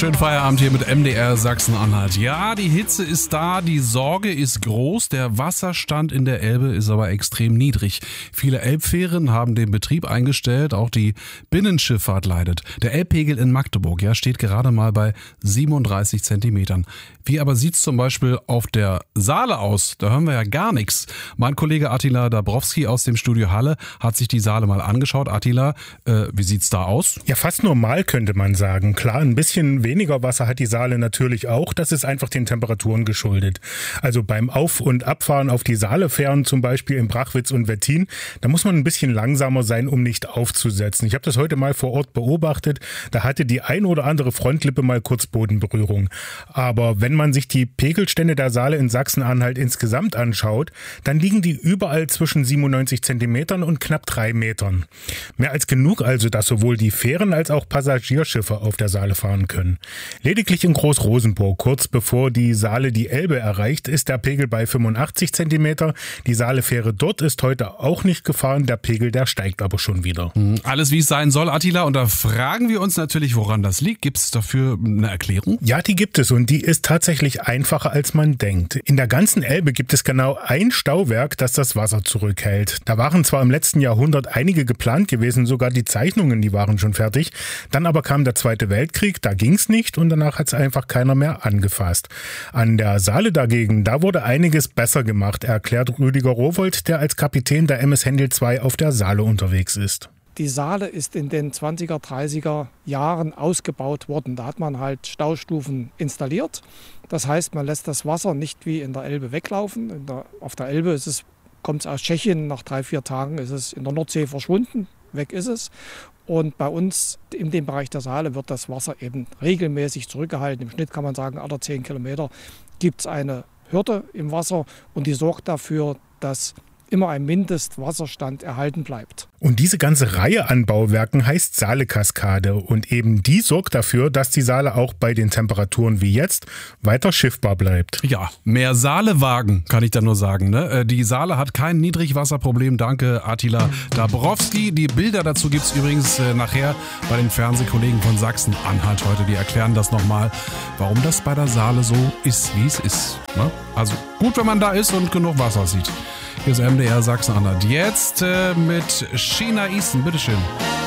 Schönen Feierabend hier mit MDR Sachsen-Anhalt. Ja, die Hitze ist da, die Sorge ist groß, der Wasserstand in der Elbe ist aber extrem niedrig. Viele Elbfähren haben den Betrieb eingestellt, auch die Binnenschifffahrt leidet. Der Elbpegel in Magdeburg steht gerade mal bei 37 Zentimetern. Wie aber sieht's zum Beispiel auf der Saale aus? Da hören wir ja gar nichts. Mein Kollege Attila Dabrowski aus dem Studio Halle hat sich die Saale mal angeschaut. Attila, wie sieht's da aus? Ja, fast normal könnte man sagen. Klar, ein bisschen weniger Wasser hat die Saale natürlich auch. Das ist einfach den Temperaturen geschuldet. Also beim Auf- und Abfahren auf die Saalefähren, zum Beispiel in Brachwitz und Wettin, da muss man ein bisschen langsamer sein, um nicht aufzusetzen. Ich habe das heute mal vor Ort beobachtet. Da hatte die ein oder andere Frontlippe mal kurz Bodenberührung. Aber wenn man sich die Pegelstände der Saale in Sachsen-Anhalt insgesamt anschaut, dann liegen die überall zwischen 97 Zentimetern und knapp 3 Metern. Mehr als genug also, dass sowohl die Fähren als auch Passagierschiffe auf der Saale fahren können. Lediglich in Groß-Rosenburg, kurz bevor die Saale die Elbe erreicht, ist der Pegel bei 85 Zentimeter. Die Saalefähre dort ist heute auch nicht gefahren. Der Pegel, der steigt aber schon wieder. Alles wie es sein soll, Attila. Und da fragen wir uns natürlich, woran das liegt. Gibt es dafür eine Erklärung? Ja, die gibt es und die ist tatsächlich einfacher, als man denkt. In der ganzen Elbe gibt es genau ein Stauwerk, das das Wasser zurückhält. Da waren zwar im letzten Jahrhundert einige geplant gewesen, sogar die Zeichnungen, die waren schon fertig. Dann aber kam der Zweite Weltkrieg, da ging's nicht und danach hat es einfach keiner mehr angefasst. An der Saale dagegen, da wurde einiges besser gemacht, erklärt Rüdiger Rowohlt, der als Kapitän der MS Hendel II auf der Saale unterwegs ist. Die Saale ist in den 20er, 30er Jahren ausgebaut worden. Da hat man halt Staustufen installiert. Das heißt, man lässt das Wasser nicht wie in der Elbe weglaufen. Auf der Elbe kommt es aus Tschechien, nach 3-4 Tagen ist es in der Nordsee verschwunden, weg ist es. Und bei uns in dem Bereich der Saale wird das Wasser eben regelmäßig zurückgehalten. Im Schnitt kann man sagen, alle 10 Kilometer gibt es eine Hürde im Wasser und die sorgt dafür, dass immer ein Mindestwasserstand erhalten bleibt. Und diese ganze Reihe an Bauwerken heißt Saalekaskade und eben die sorgt dafür, dass die Saale auch bei den Temperaturen wie jetzt weiter schiffbar bleibt. Ja, mehr Saalewagen, kann ich da nur sagen. Ne? Die Saale hat kein Niedrigwasserproblem. Danke, Attila Dabrowski. Die Bilder dazu gibt es übrigens nachher bei den Fernsehkollegen von Sachsen-Anhalt heute. Die erklären das nochmal, warum das bei der Saale so ist, wie es ist. Ne? Also gut, wenn man da ist und genug Wasser sieht. Hier ist MDR Sachsen-Anhalt. Jetzt mit Sheena Easton. Bitteschön.